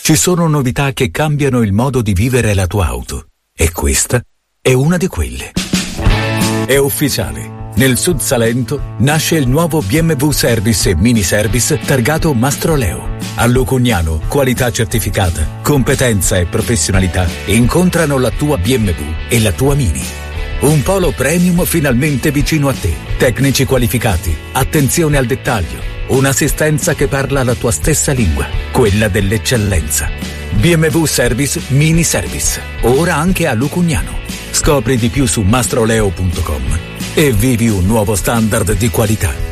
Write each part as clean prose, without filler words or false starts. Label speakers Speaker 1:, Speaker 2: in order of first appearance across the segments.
Speaker 1: Ci sono novità che cambiano il modo di vivere la tua auto. E questa è una di quelle. È ufficiale. Nel Sud Salento nasce il nuovo BMW Service e Mini Service targato Mastroleo. A Lucugnano, qualità certificata, competenza e professionalità incontrano la tua BMW e la tua Mini. Un polo premium finalmente vicino a te. Tecnici qualificati, attenzione al dettaglio, un'assistenza che parla la tua stessa lingua, quella dell'eccellenza. BMW Service Mini Service, ora anche a Lucugnano. Scopri di più su mastroleo.com e vivi un nuovo standard di qualità.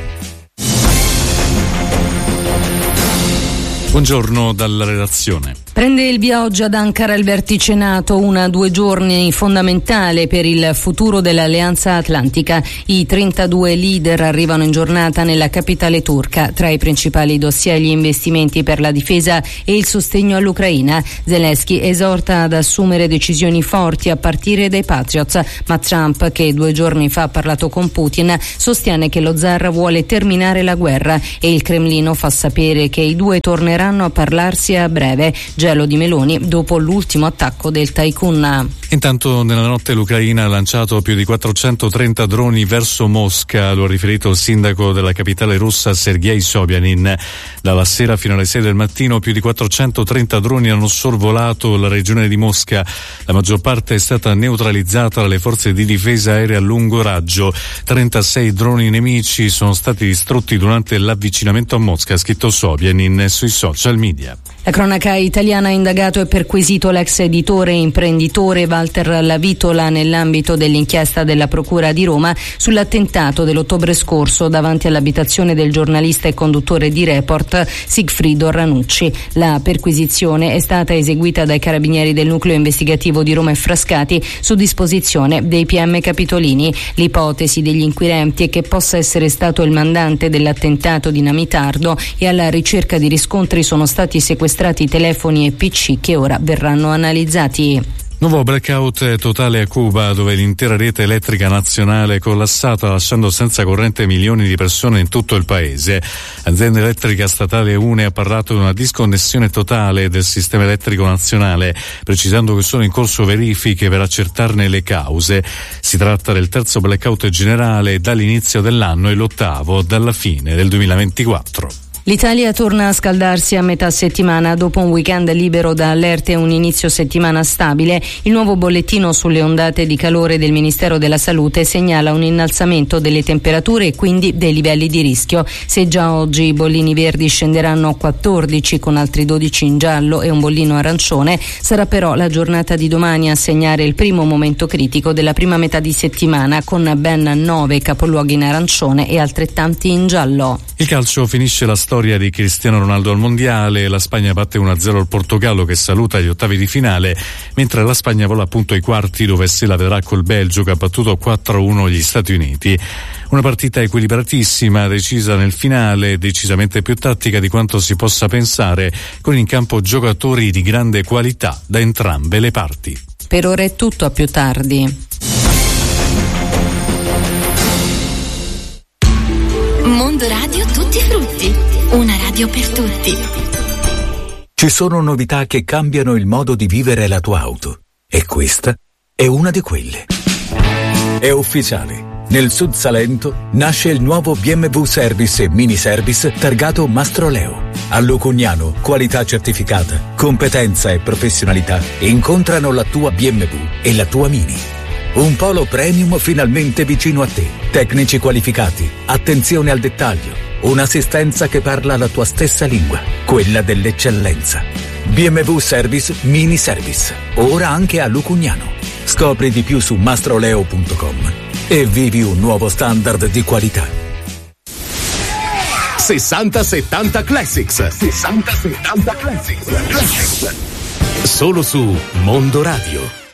Speaker 2: Buongiorno dalla redazione.
Speaker 3: Prende il via oggi ad Ankara il vertice NATO, 2 giorni fondamentale per il futuro dell'Alleanza Atlantica. I 32 leader arrivano in giornata nella capitale turca. Tra i principali dossier gli investimenti per la difesa e il sostegno all'Ucraina. Zelensky esorta ad assumere decisioni forti a partire dai Patriots, ma Trump, che 2 giorni fa ha parlato con Putin, sostiene che lo zar vuole terminare la guerra e il Cremlino fa sapere che i due torneranno a parlarsi a breve. Gelo di Meloni dopo l'ultimo attacco del Tycoon.
Speaker 2: Intanto nella notte l'Ucraina ha lanciato più di 430 droni verso Mosca, lo ha riferito il sindaco della capitale russa Sergei Sobyanin. Dalla sera fino alle 6 del mattino più di 430 droni hanno sorvolato la regione di Mosca. La maggior parte è stata neutralizzata dalle forze di difesa aerea a lungo raggio. 36 droni nemici sono stati distrutti durante l'avvicinamento a Mosca, ha scritto Sobyanin sui social media.
Speaker 3: La cronaca italiana ha indagato e perquisito l'ex editore e imprenditore Walter Lavitola nell'ambito dell'inchiesta della Procura di Roma sull'attentato dell'ottobre scorso davanti all'abitazione del giornalista e conduttore di Report Sigfrido Ranucci. La perquisizione è stata eseguita dai carabinieri del nucleo investigativo di Roma e Frascati su disposizione dei PM capitolini. L'ipotesi degli inquirenti è che possa essere stato il mandante dell'attentato dinamitardo e alla ricerca di riscontri sono stati sequestrati telefoni e PC che ora verranno analizzati.
Speaker 2: Nuovo blackout totale a Cuba, dove l'intera rete elettrica nazionale è collassata, lasciando senza corrente milioni di persone in tutto il paese. L'azienda elettrica statale UNE ha parlato di una disconnessione totale del sistema elettrico nazionale, precisando che sono in corso verifiche per accertarne le cause. Si tratta del terzo blackout generale dall'inizio dell'anno e l'8º dalla fine del 2024.
Speaker 3: L'Italia torna a scaldarsi a metà settimana dopo un weekend libero da allerte e un inizio settimana stabile. Il nuovo bollettino sulle ondate di calore del Ministero della Salute segnala un innalzamento delle temperature e quindi dei livelli di rischio. Se già oggi i bollini verdi scenderanno a 14 con altri 12 in giallo e un bollino arancione, sarà però la giornata di domani a segnare il primo momento critico della prima metà di settimana, con ben 9 capoluoghi in arancione e altrettanti in giallo.
Speaker 2: Il calcio finisce la storia di Cristiano Ronaldo al mondiale. La Spagna batte 1-0 il Portogallo, che saluta gli ottavi di finale, mentre la Spagna vola appunto ai quarti, dove se la vedrà col Belgio, che ha battuto 4-1 gli Stati Uniti. Una partita equilibratissima, decisa nel finale, decisamente più tattica di quanto si possa pensare, con in campo giocatori di grande qualità da entrambe le parti.
Speaker 3: Per ora è tutto, a più tardi.
Speaker 4: Mondo Radio Tutti Frutti, una radio per tutti.
Speaker 1: Ci sono novità che cambiano il modo di vivere la tua auto. E questa è una di quelle. È ufficiale. Nel Sud Salento nasce il nuovo BMW Service e Mini Service targato Mastroleo. A Lucugnano, qualità certificata, competenza e professionalità incontrano la tua BMW e la tua Mini. Un polo premium finalmente vicino a te. Tecnici qualificati, attenzione al dettaglio, un'assistenza che parla la tua stessa lingua, quella dell'eccellenza. BMW Service Mini Service, ora anche a Lucugnano. Scopri di più su mastroleo.com e vivi un nuovo standard di qualità.
Speaker 5: 60-70 Classics. 60-70 Classics. Solo su Mondo Radio.